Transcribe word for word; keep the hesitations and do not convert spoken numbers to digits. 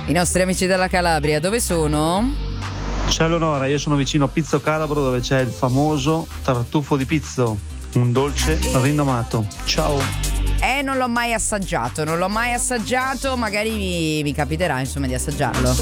I nostri amici della Calabria dove sono? Ciao Eleonora, io sono vicino a Pizzo Calabro dove c'è il famoso tartufo di Pizzo, un dolce rinomato. Ciao. Eh, non l'ho mai assaggiato, non l'ho mai assaggiato, magari mi, mi capiterà insomma di assaggiarlo.